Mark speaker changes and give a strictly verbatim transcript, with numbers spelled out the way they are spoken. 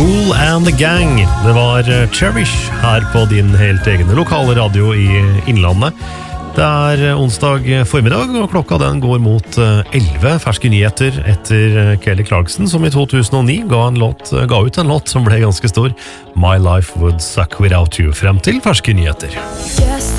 Speaker 1: Kool and the Gang. Det var Cherish her på din helt egne lokale radio i Innlandet. Det er onsdag formiddag, og klokka den går mot elleve. Ferske nyheter etter Kelly Clarkson, som i to tusen og ni ga, en låt, ga ut en låt som ble ganske stor. My Life Would Suck Without You, frem til ferske nyheter. Yes.